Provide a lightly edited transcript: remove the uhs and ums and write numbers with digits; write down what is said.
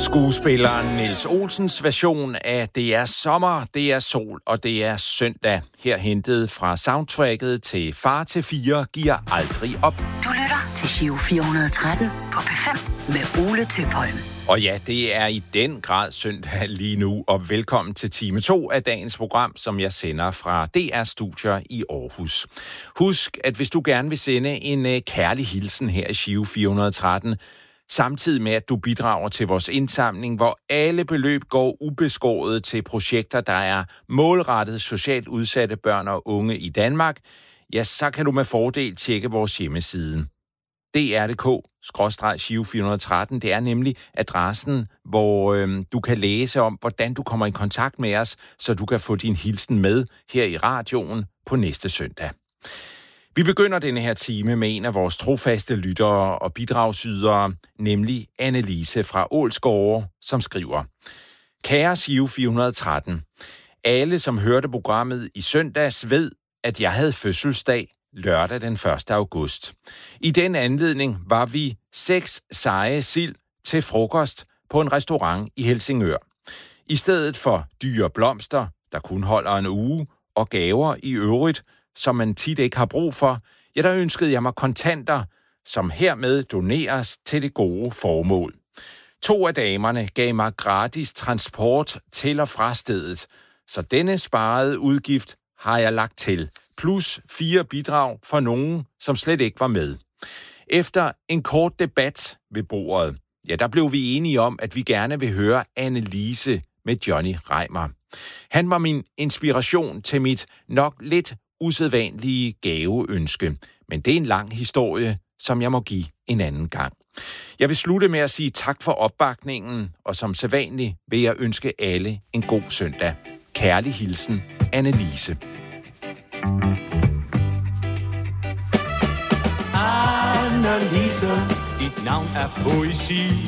Skuespilleren Niels Olsens version af Det er sommer, det er sol og det er søndag. Her hentet fra soundtracket til Far til 4 giver aldrig op. Du lytter til Giro 413 på P5 med Ole Tøpholm. Og ja, det er i den grad søndag lige nu, og velkommen til time 2 af dagens program, som jeg sender fra DR Studier i Aarhus. Husk, at hvis du gerne vil sende en kærlig hilsen her i Giro 413, samtidig med, at du bidrager til vores indsamling, hvor alle beløb går ubeskåret til projekter, der er målrettet socialt udsatte børn og unge i Danmark, ja, så kan du med fordel tjekke vores hjemmeside. dr.dk/Giro 413, det er nemlig adressen, hvor du kan læse om, hvordan du kommer i kontakt med os, så du kan få din hilsen med her i radioen på næste søndag. Vi begynder denne her time med en af vores trofaste lyttere og bidragsydere, nemlig Annelise fra Ålsgårde, som skriver: Kære Giro 413, alle som hørte programmet i søndags ved, at jeg havde fødselsdag lørdag den 1. august. I den anledning var vi 6 seje sild til frokost på en restaurant i Helsingør. I stedet for dyre blomster, der kun holder en uge, og gaver i øvrigt, som man tit ikke har brug for, ja, der ønskede jeg mig kontanter, som hermed doneres til det gode formål. 2 af damerne gav mig gratis transport til og fra stedet, så denne sparede udgift har jeg lagt til, plus 4 bidrag for nogen, som slet ikke var med. Efter en kort debat ved bordet, ja, der blev vi enige om, at vi gerne vil høre Annelise med Johnny Reimer. Han var min inspiration til mit nok lidt usædvanlige gaveønske, men det er en lang historie, som jeg må give en anden gang. Jeg vil slutte med at sige tak for opbakningen, og som sædvanligt vil jeg ønske alle en god søndag. Kærlig hilsen, Annelise. Annelise, dit navn er poesi.